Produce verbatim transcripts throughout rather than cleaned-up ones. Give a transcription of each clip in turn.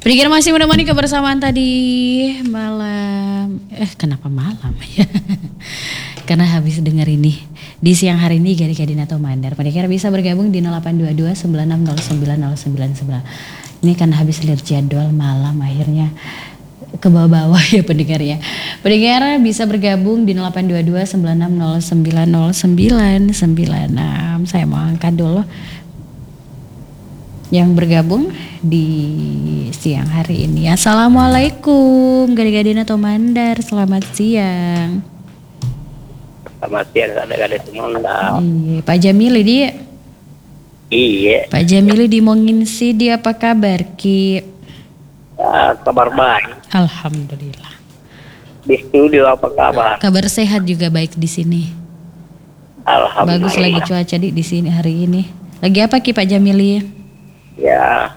Pendengar masih menemani kebersamaan tadi malam. Eh kenapa malam ya? Karena habis dengar ini di siang hari ini Gadi Kadin atau Mandar. Pendengar bisa bergabung di nol delapan dua dua sembilan enam nol sembilan nol sembilan sembilan. Ini kan habis lihat jadwal malam akhirnya ke bawah-bawah ya pendengar ya. Pendengar bisa bergabung di nol delapan dua dua sembilan enam nol sembilan nol sembilan sembilan enam. Saya mau angkat dulu yang bergabung di siang hari ini. Assalamualaikum Gadi Kadin atau Mandar. Selamat siang. Selamat siang Gadi semua. Iya, Pak Jamili dia. Iya. Pak Jamili di Monginsi dia apa kabar Ki? Ya, kabar baik. Alhamdulillah. Di studio apa kabar? Kabar sehat juga baik di sini. Alhamdulillah. Bagus lagi cuaca di di sini hari ini. Lagi apa Ki Pak Jamili? Ya,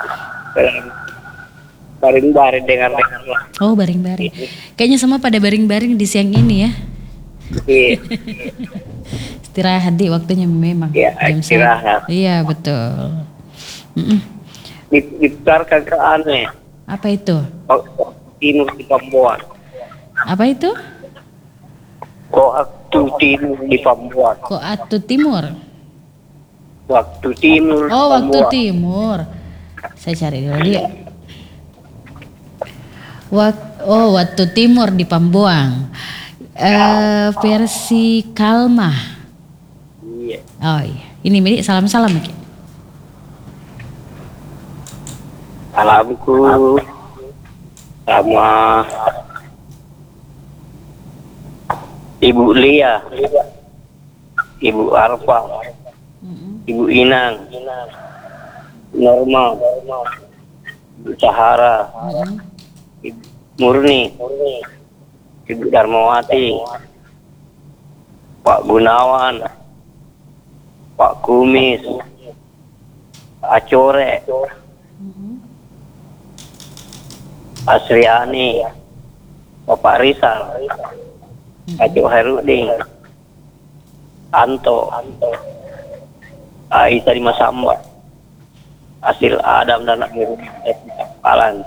baring-baring dengar-dengar lah. Oh baring-baring. Kayaknya semua pada baring-baring di siang ini ya. Iya. Istirahat di waktunya memang. Ya, jam istirahat. Iya betul. Mm-mm. Diputarkan ke aneh. Apa itu? Timur di Pambuan. Apa itu? Waktu timur di Pambuan. Koatu Timur. Waktu timur. Oh waktu Pambuan. timur. Saya cari dulu dia. Wak- oh waktu timur di Pambuang. Eh versi Kalmah. Iya. Oh iya. Ini milik salam-salam Ki. Salamku sama Ibu Lia, Ibu Arfa, Ibu Inang, Norma, Ibu Sahara, Ibu Murni, Ibu Darmawati, Pak Gunawan, Pak Kumis, Pak Acore, Asriani, Bapak Rizal, Kacuk Heruding, Anto, Aisyah di Masamba, Hasil Adam dan anak Palan,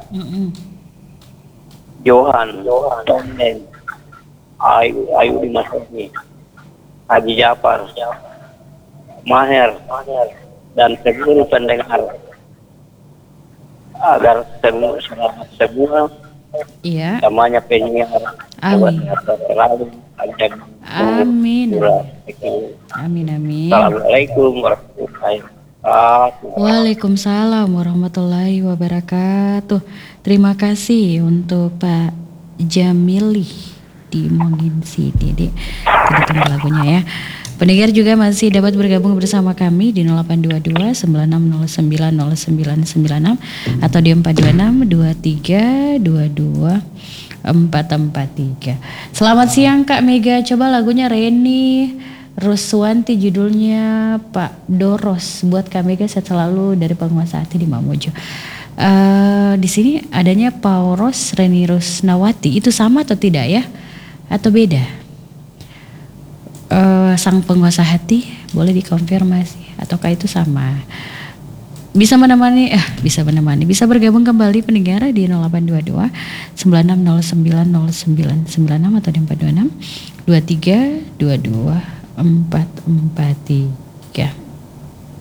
Johan, Tonden, Ayu, Ayu di Masami, Haji Jafar, Maher, dan seluruh pendengar agar semua semua Iya. semuanya penyiar Amin. selalu ada. Amin. Amin amin. Assalamualaikum warahmatullahi wabarakatuh. Waalaikumsalam warahmatullahi wabarakatuh. Terima kasih untuk Pak Jamili di Monginsi Dede. Kita tunggu lagunya ya. Pendengar juga masih dapat bergabung bersama kami di nol delapan dua dua sembilan enam nol sembilan nol sembilan sembilan enam atau di empat dua enam dua tiga dua dua empat empat tiga. Selamat siang Kak Mega. Coba lagunya Reni Ruswanti judulnya Pak Doros buat Kak Mega sehat selalu dari penguasa hati di Mamuju. Uh, di sini adanya Pauros Reni Rusnawati itu sama atau tidak ya? Atau beda? Uh, sang penguasa hati boleh dikonfirmasi ataukah itu sama? Bisa menemani, eh bisa menemani, bisa bergabung kembali pendengar di nol delapan dua dua sembilan enam nol sembilan nol sembilan sembilan enam atau di empat dua enam dua tiga dua dua empat empat tiga.